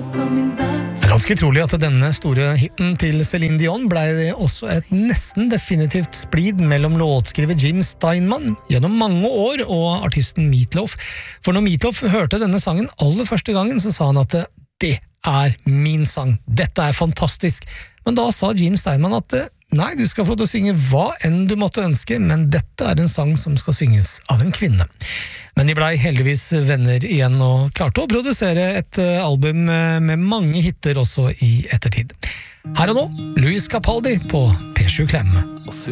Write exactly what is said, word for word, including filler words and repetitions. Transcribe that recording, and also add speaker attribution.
Speaker 1: Det er ganske utrolig at denne store hitten til Celine Dion ble det også et nesten definitivt splid mellom låtskriver Jim Steinman gjennom mange år og artisten Meatloaf. For når Meatloaf hørte denne sangen aller første gangen, så sa han at det er min sang, dette er fantastisk. Men da sa Jim Steinman at nei, du skal få til å synge hva enn du måtte ønske, men dette er en sang som skal synges av en kvinne. Men de blei heldigvis venner igjen og klarte å produsere et album med mange hitter også i ettertid. Her og nå, Louis Capaldi på P sju Klem.